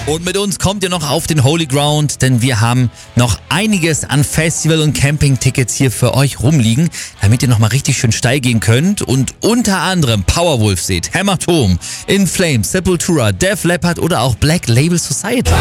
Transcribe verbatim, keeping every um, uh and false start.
Und mit uns kommt ihr noch auf den Holy Ground, denn wir haben noch einiges an Festival- und Camping-Tickets hier für euch rumliegen, damit ihr nochmal richtig schön steil gehen könnt und unter anderem Powerwolf seht, Hämatom, In Flames, Sepultura, Def Leppard oder auch Black Label Society.